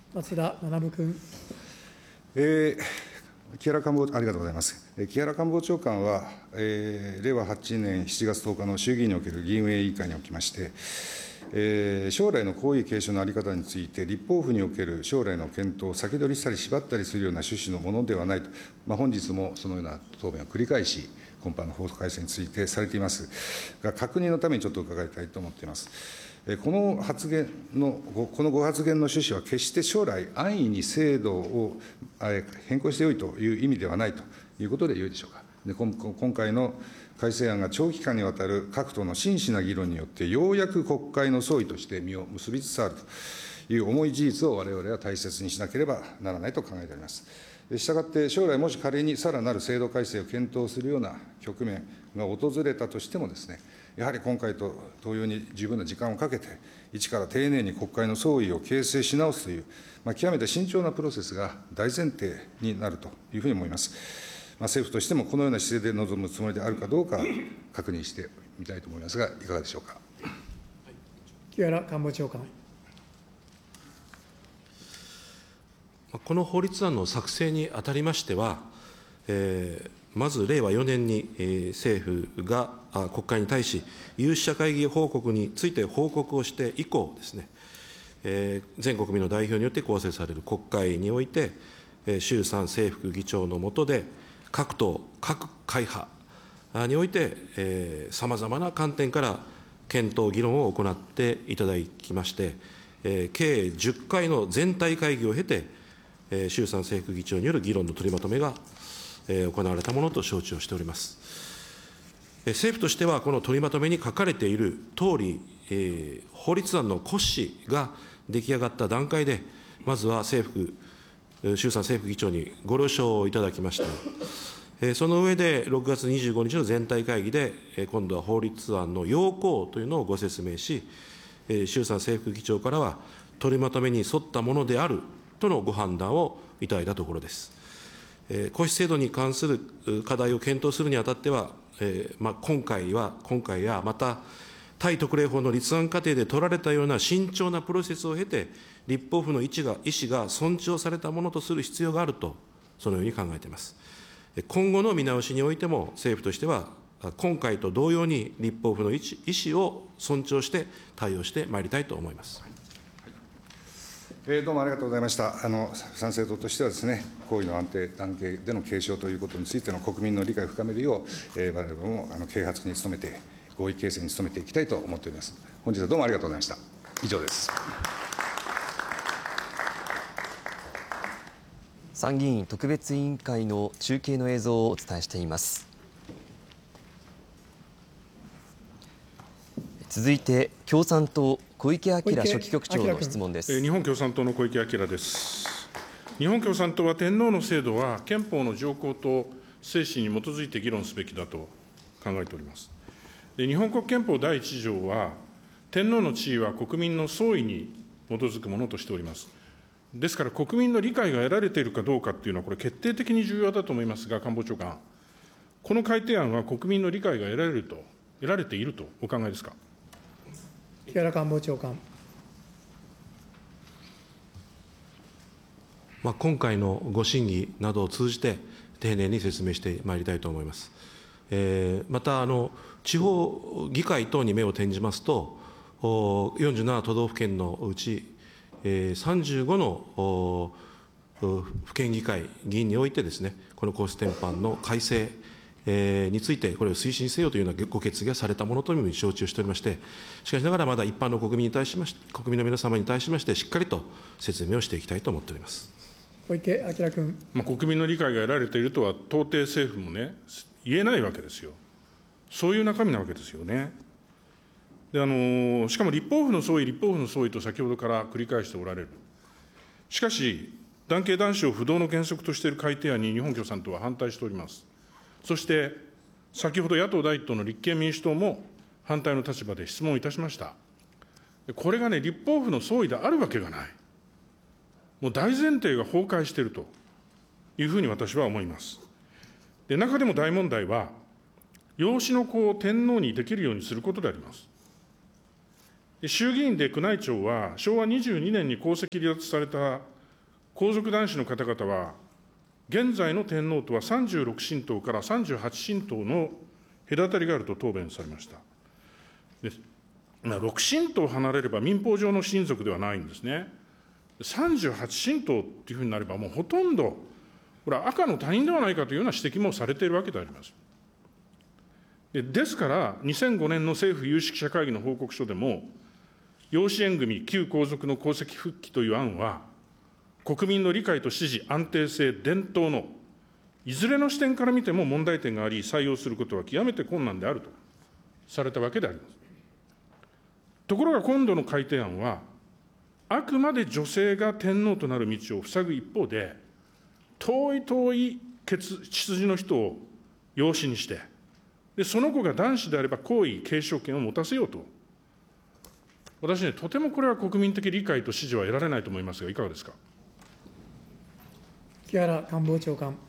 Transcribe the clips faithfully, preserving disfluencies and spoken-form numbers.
松田学君。 えー、木原官房、ありがとうございます。木原官房長官は、えー、れいわはちねんしちがつとおかの衆議院における議員運営委員会におきまして、えー、将来の皇位継承の在り方について、立法府における将来の検討を先取りしたり縛ったりするような趣旨のものではないと、まあ、本日もそのような答弁を繰り返し、今般の法改正についてされていますが、確認のためにちょっと伺いたいと思っています。この発言の、このご発言の趣旨は、決して将来、安易に制度を変更してよいという意味ではないということでよいでしょうか。で今回の改正案が長期間にわたる各党の真摯な議論によって、ようやく国会の総意として実を結びつつあるという重い事実をわれわれは大切にしなければならないと考えております。したがって、将来もし仮にさらなる制度改正を検討するような局面が訪れたとしてもですね、やはり今回と同様に十分な時間をかけて、一から丁寧に国会の総意を形成し直すという、まあ、極めて慎重なプロセスが大前提になるというふうに思います。まあ、政府としてもこのような姿勢で臨むつもりであるかどうか、確認してみたいと思いますが、いかがでしょうか。 木原官房長官。 この法律案の作成にあたりましては、えー、まずれいわよねんに、えー、政府があ国会に対し、有識者会議報告について報告をして以降ですね、えー、全国民の代表によって構成される国会において、えー、衆参正副議長の下で、各党、各会派において、さまざまな観点から検討、議論を行っていただきまして、えー、計じゅっかいの全体会議を経て、衆参正副議長による議論の取りまとめが行われたものと承知をしております。政府としては、この取りまとめに書かれているとおり、えー、法律案の骨子が出来上がった段階で、まずは政府、衆参政府議長にご了承をいただきました。その上で、ろくがつにじゅうごにちの全体会議で、今度は法律案の要項というのをご説明し、衆参政副議長からは、取りまとめに沿ったものであるとのご判断をいただいたところです。皇室制度に関する課題を検討するにあたっては、えーまあ、今回は、今回や、また、対特例法の立案過程で取られたような慎重なプロセスを経て、立法府の意思が意思が尊重されたものとする必要があると、そのように考えています。今後の見直しにおいても、政府としては、今回と同様に立法府の意思を尊重して対応してまいりたいと思います。 えー、どうもありがとうございました。あの参政党としてはですね、皇位の安定、関係での継承ということについての国民の理解を深めるよう、えー、我々もあの啓発に努めて、合意形成に努めていきたいと思っております。本日はどうもありがとうございました。以上です。 参議院特別委員会の中継の映像をお伝えしています。続いて共産党小池晃書記局長の質問です。 日本共産党の小池晃です。日本共産党は天皇の制度は憲法の条項と精神に基づいて議論すべきだと考えております。で日本国憲法だいいち条は、天皇の地位は国民の総意に基づくものとしております。ですから、国民の理解が得られているかどうかというのは、これ、決定的に重要だと思いますが、官房長官、この改定案は国民の理解が得られると、得られているとお考えですか。 木原官房長官。 まあ、今回のご審議などを通じて、丁寧に説明してまいりたいと思います。えー、またあの、地方議会等に目を転じますと、よんじゅうなな都道府県のうち、さんじゅうごの府県議会議員においてですね、この皇室典範の改正について、これを推進せよというようなご決議がされたものというふうに承知をしておりまして、しかしながら、まだ一般の国民に対しまして、国民の皆様に対しまして、しっかりと説明をしていきたいと思っております。 小池晃君。 まあ、国民の理解が得られているとは、到底政府もね、言えないわけですよ。そういう中身なわけですよね。であのしかも立法府の総意、立法府の総意と先ほどから繰り返しておられる。しかし、男系男子を不動の原則としている改定案に日本共産党は反対しております。そして、先ほど野党第一党の立憲民主党も反対の立場で質問いたしました。これがね、立法府の総意であるわけがない。もう大前提が崩壊しているというふうに私は思います。で、中でも大問題は、養子の子を天皇にできるようにすることであります。衆議院で宮内庁は、しょうわにじゅうにねんに皇籍離脱された皇族男子の方々は、現在の天皇とはさんじゅうろく親等からさんじゅうはち親等の隔たりがあると答弁されました。でまあ、ろく親等離れれば民法上の親族ではないんですね。さんじゅうはち親等っていうふうになれば、もうほとんど、これは赤の他人ではないかというような指摘もされているわけであります。でですから、にせんごねんの政府有識者会議の報告書でも、養子縁組、旧皇族の皇籍復帰という案は、国民の理解と支持、安定性、伝統のいずれの視点から見ても問題点があり、採用することは極めて困難であるとされたわけであります。ところが今度の改定案は、あくまで女性が天皇となる道を塞ぐ一方で、遠い遠い血筋の人を養子にして、でその子が男子であれば皇位継承権を持たせようと。私ね、とてもこれは国民的理解と支持は得られないと思いますが、いかがですか。 木原官房長官。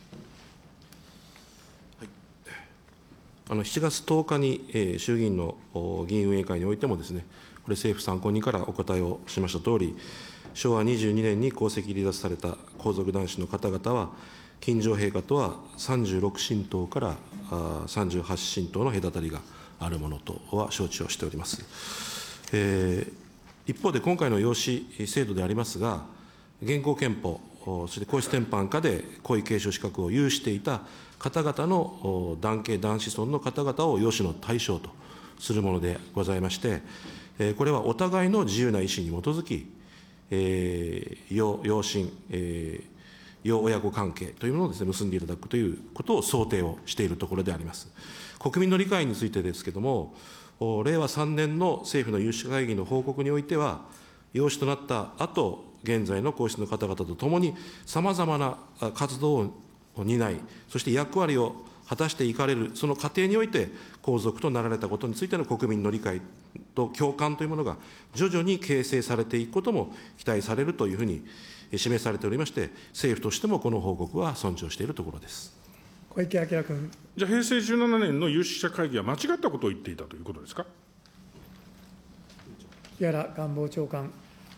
あのしちがつとおかに、えー、衆議院の議員運営会においてもですね、これ政府参考人からお答えをしましたとおり、しょうわにじゅうにねんに皇籍離脱された皇族男子の方々は、近上陛下とはさんじゅうろく親等からあさんじゅうはち親等の隔たりがあるものとは承知をしております。えー、一方で今回の養子制度でありますが、現行憲法、そして皇室典範下で皇位継承資格を有していた方々の男系男子孫の方々を養子の対象とするものでございまして、これはお互いの自由な意思に基づき、えー、養養親、えー、養親子関係というものをですね、結んでいただくということを想定をしているところであります。国民の理解についてですけれども、れいわさんねんの政府の有識者会議の報告においては、養子となった後、現在の皇室の方々とともに、さまざまな活動を担い、そして役割を果たしていかれる、その過程において、皇族となられたことについての国民の理解と共感というものが、徐々に形成されていくことも期待されるというふうに示されておりまして、政府としてもこの報告は尊重しているところです。 小池晃君。 じゃあ、平成じゅうななねんの有識者会議は間違ったことを言っていたということですか。 木原官房長官。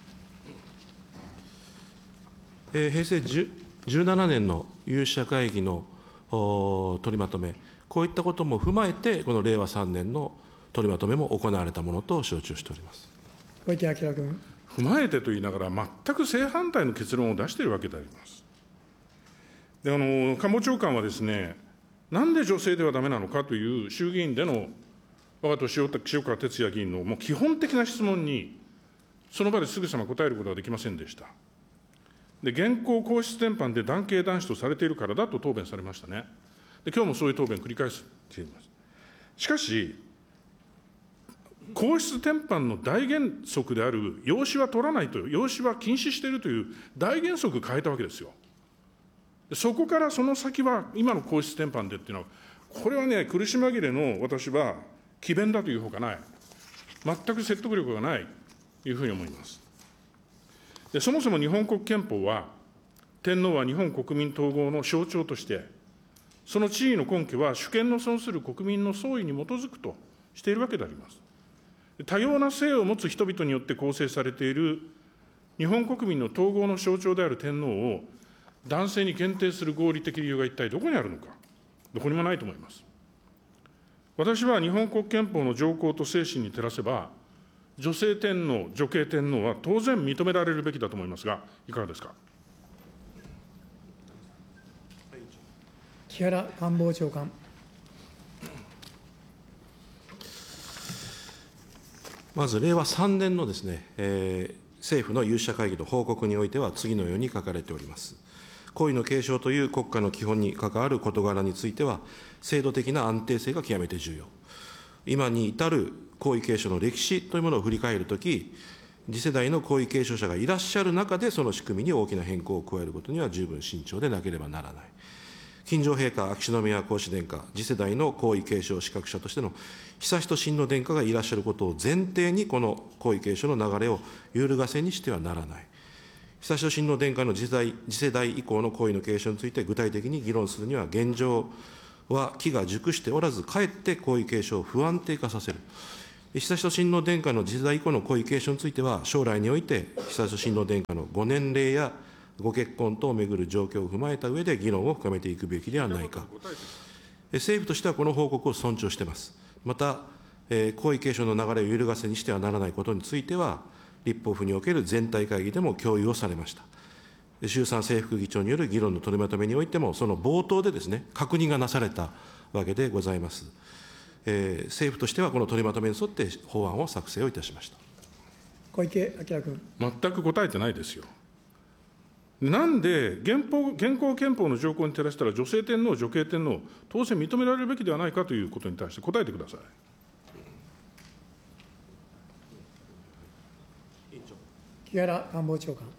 えー、平成じゅうななねんの有識者会議の取りまとめ、こういったことも踏まえて、このれいわさんねんの取りまとめも行われたものと承知をしております。 小池晃君。 踏まえてと言いながら、全く正反対の結論を出しているわけであります。で、あの官房長官はですね、なんで女性ではだめなのかという衆議院での我が党、塩川鉄也議員のもう基本的な質問に、その場ですぐさま答えることはできませんでした。で、現行皇室典範で男系男子とされているからだと答弁されましたね。で、今日もそういう答弁を繰り返しています。しかし、皇室典範の大原則である養子は取らないと、養子は禁止しているという大原則を変えたわけですよ。そこからその先は今の皇室典範でっていうのは、これはね、苦し紛れの私は詭弁だというほかない、全く説得力がないというふうに思います。で、そもそも日本国憲法は、天皇は日本国民統合の象徴として、その地位の根拠は主権の損する国民の総意に基づくとしているわけであります。多様な性を持つ人々によって構成されている日本国民の統合の象徴である天皇を男性に限定する合理的理由が一体どこにあるのか、どこにもないと思います。私は日本国憲法の条項と精神に照らせば、女性天皇、女系天皇は当然認められるべきだと思いますが、いかがですか。 木原官房長官。 まず、れいわさんねんのですね、えー、政府の有識者会議の報告においては、次のように書かれております。皇位の継承という国家の基本に関わる事柄については、制度的な安定性が極めて重要。今に至る皇位継承の歴史というものを振り返るとき、次世代の皇位継承者がいらっしゃる中で、その仕組みに大きな変更を加えることには十分慎重でなければならない。近上陛下、秋篠宮皇嗣殿下、次世代の皇位継承資格者としての悠仁親王殿下がいらっしゃることを前提に、この皇位継承の流れを揺るがせにしてはならない。悠仁親王殿下の次世代次世代以降の皇位の継承について具体的に議論するには、現状は機が熟しておらず、かえって皇位継承を不安定化させる。悠仁親王殿下の次世代以降の皇位継承については、将来において悠仁親王殿下のご年齢やご結婚等をめぐる状況を踏まえた上で議論を深めていくべきではないか。政府としてはこの報告を尊重しています。また、えー、皇位継承の流れを揺るがせにしてはならないことについては、立法府における全体会議でも共有をされました。衆参正副議長による議論の取りまとめにおいても、その冒頭でですね、確認がなされたわけでございます。えー、政府としてはこの取りまとめに沿って法案を作成をいたしました。 小池晃君。 全く答えてないですよ。なんで現法現行憲法の条項に照らしたら、女性天皇、女系天皇、当然認められるべきではないかということに対して答えてください。 木原官房長官。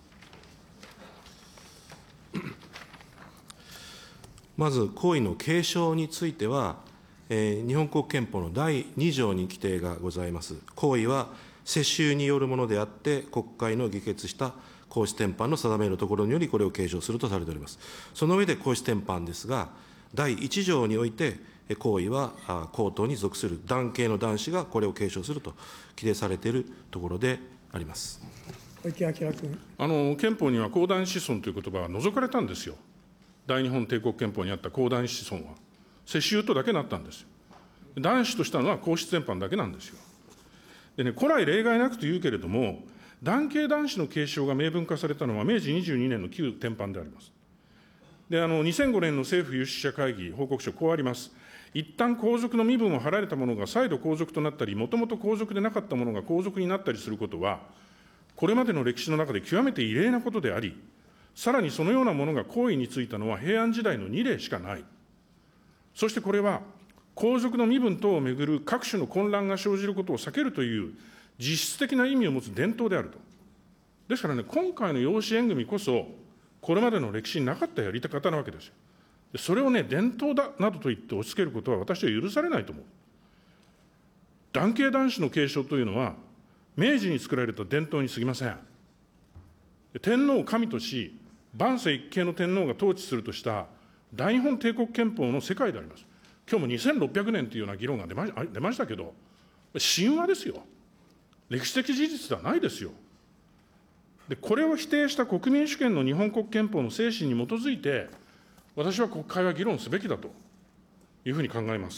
まず、皇位の継承については、えー、日本国憲法のだいに条に規定がございます。皇位は世襲によるものであって、国会の議決した皇室典範の定めるところにより、これを継承するとされております。その上で皇室典範ですが、だいいち条において、皇位は皇統に属する男系の男子がこれを継承すると規定されているところであります。 小池晃君。 あの憲法には皇男子孫という言葉が除かれたんですよ。大日本帝国憲法にあった皇男子孫は。世襲とだけなったんですよ。男子としたのは皇室典範だけなんですよ。でね、古来例外なくと言うけれども、男系男子の継承が明文化されたのは明治にじゅうにねんの旧典範であります。で、あのにせんごねんの政府有識者会議報告書、こうあります。一旦皇族の身分を払れた者が再度皇族となったり、もともと皇族でなかった者が皇族になったりすることは、これまでの歴史の中で極めて異例なことであり、さらにそのようなものが皇位についたのは平安時代のに例しかない。そしてこれは、皇族の身分等をめぐる各種の混乱が生じることを避けるという実質的な意味を持つ伝統であると。ですからね、今回の養子縁組こそ、これまでの歴史になかったやり方なわけですよ。それをね、伝統だなどと言って押し付けることは私は許されないと思う。男系男子の継承というのは、明治に作られた伝統に過ぎません。天皇を神とし、万世一系の天皇が統治するとした大日本帝国憲法の世界であります。今日もにせんろっぴゃくねんというような議論が出ま出ましたけど、神話ですよ。歴史的事実ではないですよ。で、これを否定した国民主権の日本国憲法の精神に基づいて、私は国会は議論すべきだというふうに考えます。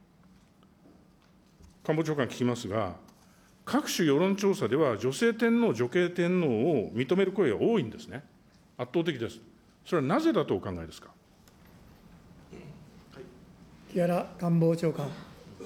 官房長官聞きますが、各種世論調査では、女性天皇、女系天皇を認める声が多いんですね。圧倒的です。それはなぜだとお考えですか。 木原官房長官。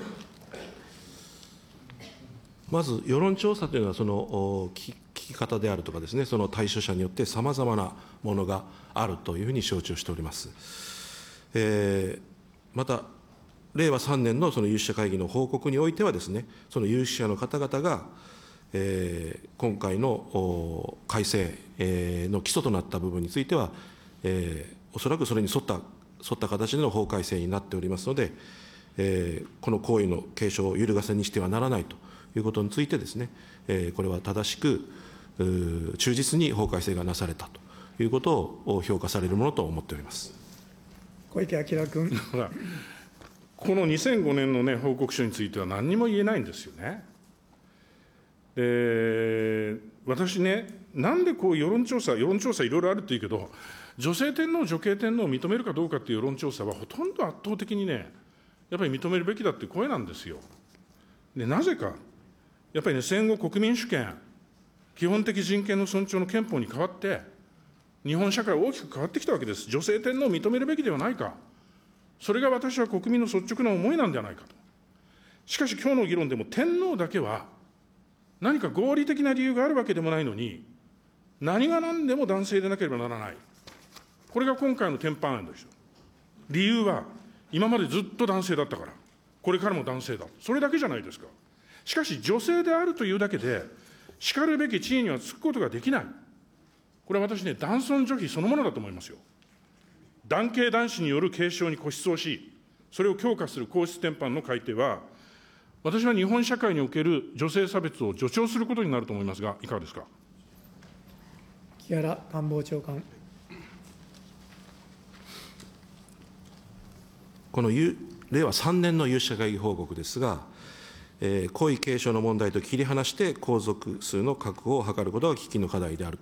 まず、世論調査というのは、その聞き方であるとかですね、その対象者によってさまざまなものがあるというふうに承知をしております。えー、また、れいわさんねんのその有識者会議の報告においてはですね、その有識者の方々が、えー、今回の改正、えー、の基礎となった部分については、えー、おそらくそれに沿った、沿った形での法改正になっておりますので、えー、この行為の継承を揺るがせにしてはならないということについてですね、えー、これは正しく、忠実に法改正がなされたということを評価されるものと思っております。 小池晃君。 このにせんごねんの、ね、報告書については何にも言えないんですよね。えー、私ね、なんでこう世論調査、世論調査いろいろあるって言うけど、女性天皇、女系天皇を認めるかどうかっていう世論調査は、ほとんど圧倒的にね、やっぱり認めるべきだっていう声なんですよ。で、なぜか、やっぱりね、戦後国民主権、基本的人権の尊重の憲法に変わって、日本社会は大きく変わってきたわけです。女性天皇を認めるべきではないか。それが私は国民の率直な思いなんではないかと。しかし、今日の議論でも天皇だけは、何か合理的な理由があるわけでもないのに、何が何でも男性でなければならない。これが今回の典範案ですよ。理由は、今までずっと男性だったから、これからも男性だ。それだけじゃないですか。しかし、女性であるというだけで、しかるべき地位にはつくことができない。これは私ね、男尊女卑そのものだと思いますよ。男系男子による継承に固執をし、それを強化する皇室典範の改定は、私は日本社会における女性差別を助長することになると思いますが、いかがですか。 木原官房長官。 このれいわさんねんの有識者会議報告ですが、えー、皇位継承の問題と切り離して皇族数の確保を図ることが喫緊の課題である